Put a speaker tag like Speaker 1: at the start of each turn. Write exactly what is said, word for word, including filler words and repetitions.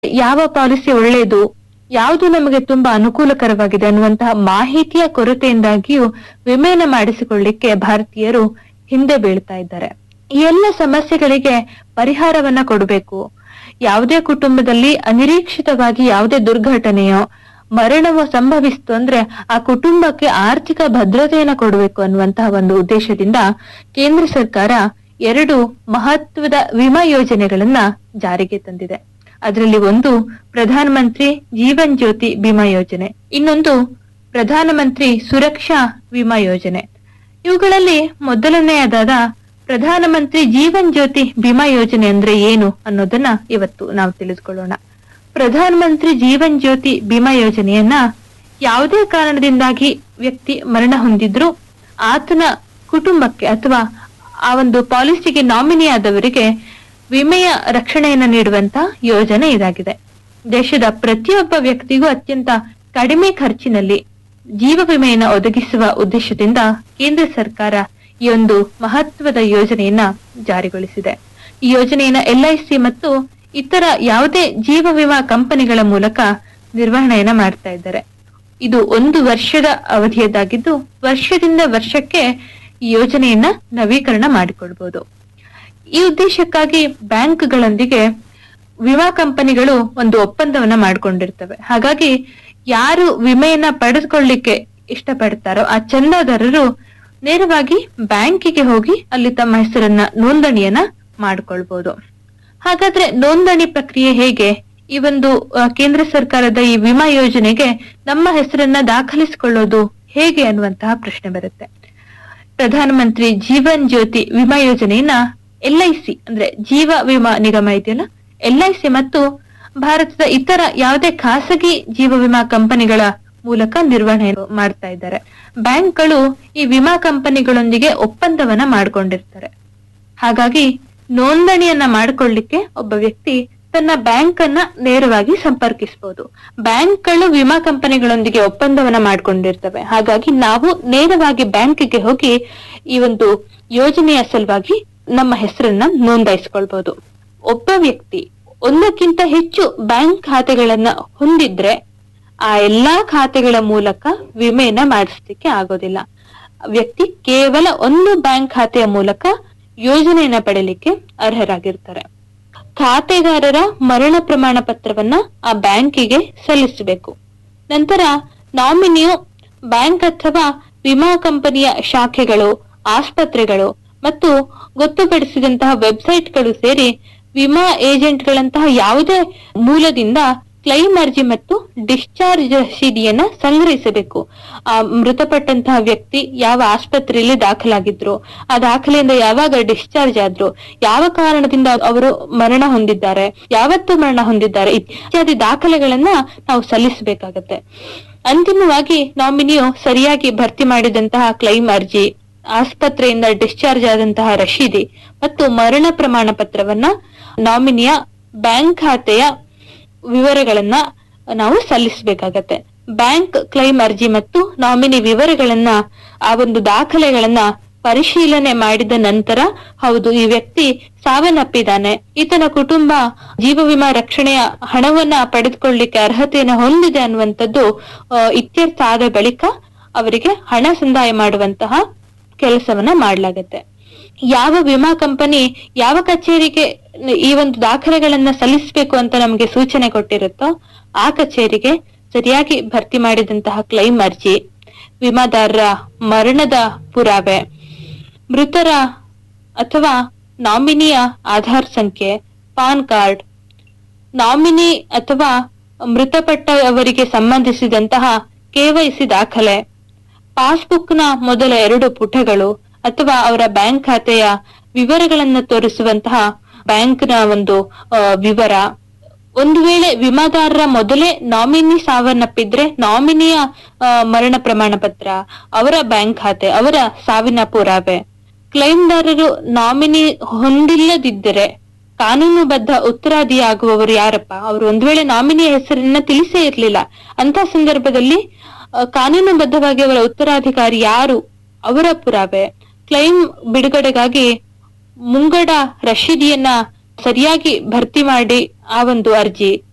Speaker 1: ಯಾವ ಪಾಲಿಸಿ ಒಳ್ಳೆಯದು, ಯಾವುದು ನಮಗೆ ತುಂಬಾ ಅನುಕೂಲಕರವಾಗಿದೆ ಅನ್ನುವಂತಹ ಮಾಹಿತಿಯ ಕೊರತೆಯಿಂದಾಗಿಯೂ ವಿಮೆಯನ್ನು ಮಾಡಿಸಿಕೊಳ್ಳಿಕ್ಕೆ ಭಾರತೀಯರು ಹಿಂದೆ ಬೀಳ್ತಾ ಇದ್ದಾರೆ. ಈ ಎಲ್ಲ ಸಮಸ್ಯೆಗಳಿಗೆ ಪರಿಹಾರವನ್ನ ಕೊಡಬೇಕು. ಯಾವುದೇ ಕುಟುಂಬದಲ್ಲಿ ಅನಿರೀಕ್ಷಿತವಾಗಿ ಯಾವುದೇ ದುರ್ಘಟನೆಯೋ ಮರಣವೋ ಸಂಭವಿಸ್ತು ಅಂದ್ರೆ ಆ ಕುಟುಂಬಕ್ಕೆ ಆರ್ಥಿಕ ಭದ್ರತೆಯನ್ನ ಕೊಡಬೇಕು ಅನ್ನುವಂತಹ ಒಂದು ಉದ್ದೇಶದಿಂದ ಕೇಂದ್ರ ಸರ್ಕಾರ ಎರಡು ಮಹತ್ವದ ವಿಮಾ ಯೋಜನೆಗಳನ್ನ ಜಾರಿಗೆ ತಂದಿದೆ. ಅದರಲ್ಲಿ ಒಂದು ಪ್ರಧಾನ ಮಂತ್ರಿ ಜೀವನ್ ಜ್ಯೋತಿ ಬಿಮಾ ಯೋಜನೆ, ಇನ್ನೊಂದು ಪ್ರಧಾನ ಮಂತ್ರಿ ಸುರಕ್ಷಾ ವಿಮಾ ಯೋಜನೆ. ಇವುಗಳಲ್ಲಿ ಮೊದಲನೆಯದಾದ ಪ್ರಧಾನ ಮಂತ್ರಿ ಜೀವನ್ ಜ್ಯೋತಿ ಬಿಮಾ ಯೋಜನೆ ಅಂದ್ರೆ ಏನು ಅನ್ನೋದನ್ನ ಇವತ್ತು ನಾವು ತಿಳಿದುಕೊಳ್ಳೋಣ. ಪ್ರಧಾನ ಮಂತ್ರಿ ಜೀವನ್ ಜ್ಯೋತಿ ಬಿಮಾ ಯೋಜನೆಯನ್ನ ಯಾವುದೇ ಕಾರಣದಿಂದಾಗಿ ವ್ಯಕ್ತಿ ಮರಣ ಹೊಂದಿದ್ರು ಆತನ ಕುಟುಂಬಕ್ಕೆ ಅಥವಾ ಆ ಒಂದು ಪಾಲಿಸಿಗೆ ನಾಮಿನಿ ಆದವರಿಗೆ ವಿಮೆಯ ರಕ್ಷಣೆಯನ್ನು ನೀಡುವಂತ ಯೋಜನೆ ಇದಾಗಿದೆ. ದೇಶದ ಪ್ರತಿಯೊಬ್ಬ ವ್ಯಕ್ತಿಗೂ ಅತ್ಯಂತ ಕಡಿಮೆ ಖರ್ಚಿನಲ್ಲಿ ಜೀವ ವಿಮೆಯನ್ನು ಒದಗಿಸುವ ಉದ್ದೇಶದಿಂದ ಕೇಂದ್ರ ಸರ್ಕಾರ ಈ ಒಂದು ಮಹತ್ವದ ಯೋಜನೆಯನ್ನ ಜಾರಿಗೊಳಿಸಿದೆ. ಈ ಯೋಜನೆಯನ್ನ ಎಲ್ಐಸಿ ಮತ್ತು ಇತರ ಯಾವುದೇ ಜೀವ ವಿಮಾ ಕಂಪನಿಗಳ ಮೂಲಕ ನಿರ್ವಹಣೆಯನ್ನ ಮಾಡ್ತಾ ಇದ್ದಾರೆ. ಇದು ಒಂದು ವರ್ಷದ ಅವಧಿಯದ್ದಾಗಿದ್ದು ವರ್ಷದಿಂದ ವರ್ಷಕ್ಕೆ ಈ ಯೋಜನೆಯನ್ನ ನವೀಕರಣ ಮಾಡಿಕೊಳ್ಬಹುದು. ಈ ಉದ್ದೇಶಕ್ಕಾಗಿ ಬ್ಯಾಂಕ್ಗಳೊಂದಿಗೆ ವಿಮಾ ಕಂಪನಿಗಳು ಒಂದು ಒಪ್ಪಂದವನ್ನ ಮಾಡ್ಕೊಂಡಿರ್ತವೆ. ಹಾಗಾಗಿ ಯಾರು ವಿಮೆಯನ್ನ ಪಡೆದುಕೊಳ್ಳಿಕ್ಕೆ ಇಷ್ಟಪಡ್ತಾರೋ ಆ ಚಂದಾದಾರರು ನೇರವಾಗಿ ಬ್ಯಾಂಕಿಗೆ ಹೋಗಿ ಅಲ್ಲಿ ತಮ್ಮ ಹೆಸರನ್ನ ನೋಂದಣಿಯನ್ನ ಮಾಡ್ಕೊಳ್ಬಹುದು. ಹಾಗಾದ್ರೆ ನೋಂದಣಿ ಪ್ರಕ್ರಿಯೆ ಹೇಗೆ? ಈ ಒಂದು ಕೇಂದ್ರ ಸರ್ಕಾರದ ಈ ವಿಮಾ ಯೋಜನೆಗೆ ನಮ್ಮ ಹೆಸರನ್ನ ದಾಖಲಿಸಿಕೊಳ್ಳೋದು ಹೇಗೆ ಅನ್ನುವಂತಹ ಪ್ರಶ್ನೆ ಬರುತ್ತೆ. ಪ್ರಧಾನ ಮಂತ್ರಿ ಜೀವನ್ ಜ್ಯೋತಿ ವಿಮಾ ಯೋಜನೆಯನ್ನ ಎಲ್ಐಸಿ ಅಂದ್ರೆ ಜೀವ ವಿಮಾ ನಿಗಮ ಇದೆಯಲ್ಲ, ಎಲ್ಐಸಿ ಮತ್ತು ಭಾರತದ ಇತರ ಯಾವುದೇ ಖಾಸಗಿ ಜೀವ ವಿಮಾ ಕಂಪನಿಗಳ ಮೂಲಕ ನಿರ್ವಹಣೆ ಮಾಡ್ತಾ ಇದ್ದಾರೆ. ಬ್ಯಾಂಕ್ಗಳು ಈ ವಿಮಾ ಕಂಪನಿಗಳೊಂದಿಗೆ ಒಪ್ಪಂದವನ್ನ ಮಾಡ್ಕೊಂಡಿರ್ತಾರೆ. ಹಾಗಾಗಿ ನೋಂದಣಿಯನ್ನ ಮಾಡಿಕೊಳ್ಳಿಕ್ಕೆ ಒಬ್ಬ ವ್ಯಕ್ತಿ ತನ್ನ ಬ್ಯಾಂಕ್ ಅನ್ನ ನೇರವಾಗಿ ಸಂಪರ್ಕಿಸಬಹುದು. ಬ್ಯಾಂಕ್ಗಳು ವಿಮಾ ಕಂಪನಿಗಳೊಂದಿಗೆ ಒಪ್ಪಂದವನ್ನ ಮಾಡ್ಕೊಂಡಿರ್ತವೆ. ಹಾಗಾಗಿ ನಾವು ನೇರವಾಗಿ ಬ್ಯಾಂಕಿಗೆ ಹೋಗಿ ಈ ಒಂದು ಯೋಜನೆಯ ಸಲುವಾಗಿ ನಮ್ಮ ಹೆಸರನ್ನ ನೋಂದಾಯಿಸಿಕೊಳ್ಬಹುದು. ಒಬ್ಬ ವ್ಯಕ್ತಿ ಒಂದಕ್ಕಿಂತ ಹೆಚ್ಚು ಬ್ಯಾಂಕ್ ಖಾತೆಗಳನ್ನ ಹೊಂದಿದ್ರೆ ಆ ಎಲ್ಲಾ ಖಾತೆಗಳ ಮೂಲಕ ವಿಮೆಯನ್ನ ಮಾಡಿಸ್ಲಿಕ್ಕೆ ಆಗೋದಿಲ್ಲ. ವ್ಯಕ್ತಿ ಕೇವಲ ಒಂದು ಬ್ಯಾಂಕ್ ಖಾತೆಯ ಮೂಲಕ ಯೋಜನೆಯನ್ನ ಪಡೆಯಲಿಕ್ಕೆ ಅರ್ಹರಾಗಿರ್ತಾರೆ. ಖಾತೆದಾರರ ಮರಣ ಪ್ರಮಾಣ ಪತ್ರವನ್ನ ಆ ಬ್ಯಾಂಕಿಗೆ ಸಲ್ಲಿಸಬೇಕು. ನಂತರ ನಾಮಿನಿಯು ಬ್ಯಾಂಕ್ ಅಥವಾ ವಿಮಾ ಕಂಪನಿಯ ಶಾಖೆಗಳು, ಆಸ್ಪತ್ರೆಗಳು ಮತ್ತು ಗೊತ್ತುಪಡಿಸಿದಂತಹ ವೆಬ್ಸೈಟ್ಗಳು ಸೇರಿ ವಿಮಾ ಏಜೆಂಟ್ಗಳಂತಹ ಯಾವುದೇ ಮೂಲದಿಂದ ಕ್ಲೈಮ್ ಅರ್ಜಿ ಮತ್ತು ಡಿಸ್ಚಾರ್ಜ್ ರಸೀದಿಯನ್ನ ಸಂಗ್ರಹಿಸಬೇಕು. ಆ ಮೃತಪಟ್ಟಂತಹ ವ್ಯಕ್ತಿ ಯಾವ ಆಸ್ಪತ್ರೆಯಲ್ಲಿ ದಾಖಲಾಗಿದ್ರು, ಆ ದಾಖಲೆಯಿಂದ ಯಾವಾಗ ಡಿಸ್ಚಾರ್ಜ್ ಆದ್ರು, ಯಾವ ಕಾರಣದಿಂದ ಅವರು ಮರಣ ಹೊಂದಿದ್ದಾರೆ, ಯಾವತ್ತು ಮರಣ ಹೊಂದಿದ್ದಾರೆ ಇತ್ಯಾದಿ ದಾಖಲೆಗಳನ್ನ ನಾವು ಸಲ್ಲಿಸಬೇಕಾಗತ್ತೆ. ಅಂತಿಮವಾಗಿ ನಾಮಿನಿಯು ಸರಿಯಾಗಿ ಭರ್ತಿ ಮಾಡಿದಂತಹ ಕ್ಲೈಮ್ ಅರ್ಜಿ, ಆಸ್ಪತ್ರೆಯಿಂದ ಡಿಸ್ಚಾರ್ಜ್ ಆದಂತಹ ರಶೀದಿ ಮತ್ತು ಮರಣ ಪ್ರಮಾಣ ಪತ್ರವನ್ನ ನಾಮಿನಿಯ ಬ್ಯಾಂಕ್ ಖಾತೆಯ ವಿವರಗಳನ್ನ ನಾವು ಸಲ್ಲಿಸಬೇಕಾಗತ್ತೆ. ಬ್ಯಾಂಕ್ ಕ್ಲೈಮ್ ಅರ್ಜಿ ಮತ್ತು ನಾಮಿನಿ ವಿವರಗಳನ್ನ ಆ ಒಂದು ದಾಖಲೆಗಳನ್ನ ಪರಿಶೀಲನೆ ಮಾಡಿದ ನಂತರ ಹೌದು ಈ ವ್ಯಕ್ತಿ ಸಾವನ್ನಪ್ಪಿದ್ದಾನೆ, ಈತನ ಕುಟುಂಬ ಜೀವ ವಿಮಾ ರಕ್ಷಣೆಯ ಹಣವನ್ನ ಪಡೆದುಕೊಳ್ಳಿಕ್ಕೆ ಅರ್ಹತೆಯನ್ನು ಹೊಂದಿದೆ ಅನ್ನುವಂಥದ್ದು ಇತ್ಯರ್ಥ ಆದ ಬಳಿಕ ಅವರಿಗೆ ಹಣ ಸಂದಾಯ ಮಾಡುವಂತಹ ಕೆಲಸವನ್ನ ಮಾಡಲಾಗತ್ತೆ. ಯಾವ ವಿಮಾ ಕಂಪನಿ ಯಾವ ಕಚೇರಿಗೆ ಈ ಒಂದು ದಾಖಲೆಗಳನ್ನ ಸಲ್ಲಿಸಬೇಕು ಅಂತ ನಮ್ಗೆ ಸೂಚನೆ ಕೊಟ್ಟಿರುತ್ತೋ ಆ ಕಚೇರಿಗೆ ಸರಿಯಾಗಿ ಭರ್ತಿ ಮಾಡಿದಂತಹ ಕ್ಲೈಮ್ ಅರ್ಜಿ, ವಿಮಾದಾರರ ಮರಣದ ಪುರಾವೆ, ಮೃತರ ಅಥವಾ ನಾಮಿನಿಯ ಆಧಾರ್ ಸಂಖ್ಯೆ, ಪಾನ್ ಕಾರ್ಡ್, ನಾಮಿನಿ ಅಥವಾ ಮೃತಪಟ್ಟವರಿಗೆ ಸಂಬಂಧಿಸಿದಂತಹ ಕೆವೈಸಿ ದಾಖಲೆ, ಪಾಸ್ಬುಕ್ ನ ಮೊದಲ ಎರಡು ಪುಟಗಳು ಅಥವಾ ಅವರ ಬ್ಯಾಂಕ್ ಖಾತೆಯ ವಿವರಗಳನ್ನ ತೋರಿಸುವಂತಹ ಬ್ಯಾಂಕ್ ನ ಒಂದು ವಿವರ. ಒಂದು ವೇಳೆ ವಿಮಾದಾರರ ಮೊದಲೇ ನಾಮಿನಿ ಸಾವನ್ನಪ್ಪಿದ್ರೆ ನಾಮಿನಿಯ ಮರಣ ಪ್ರಮಾಣ ಪತ್ರ, ಅವರ ಬ್ಯಾಂಕ್ ಖಾತೆ, ಅವರ ಸಾವಿನ ಪುರಾವೆ. ಕ್ಲೈಮ್ದಾರರು ನಾಮಿನಿ ಹೊಂದಿಲ್ಲದಿದ್ದರೆ ಕಾನೂನುಬದ್ಧ ಉತ್ತರಾದಿಯಾಗುವವರು ಯಾರಪ್ಪ, ಅವರು ಒಂದ್ ವೇಳೆ ನಾಮಿನಿಯ ಹೆಸರನ್ನ ತಿಳಿಸೇ ಇರ್ಲಿಲ್ಲ ಅಂತ ಸಂದರ್ಭದಲ್ಲಿ ಕಾನೂನುಬದ್ಧವಾಗಿ ಅವರ ಉತ್ತರಾಧಿಕಾರಿ ಯಾರು ಅವರ ಪುರಾವೆ, ಕ್ಲೈಮ್ ಬಿಡುಗಡೆಗಾಗಿ ಮುಂಗಡ ರಶೀದಿಯನ್ನ ಸರಿಯಾಗಿ ಭರ್ತಿ ಮಾಡಿ ಆ ಒಂದು ಅರ್ಜಿ,